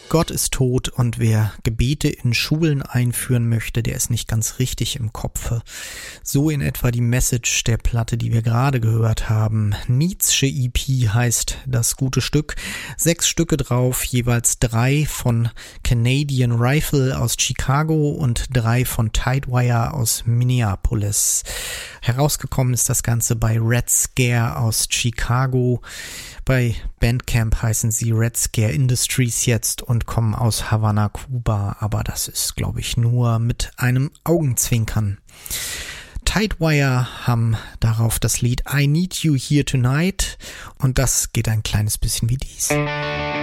Gott ist tot und wer Gebete in Schulen einführen möchte, der ist nicht ganz richtig im Kopfe. So in etwa die Message der Platte, die wir gerade gehört haben. Nietzsche EP heißt das gute Stück. 6 Stücke drauf, jeweils 3 von Canadian Rifle aus Chicago und 3 von Tidewire aus Minneapolis. Herausgekommen ist das Ganze bei Red Scare aus Chicago. Bei Bandcamp heißen sie Red Scare Industries jetzt und kommen aus Havanna, Kuba, aber das ist, glaube ich, nur mit einem Augenzwinkern. Tidewire haben darauf das Lied I Need You Here Tonight und das geht ein kleines bisschen wie dies.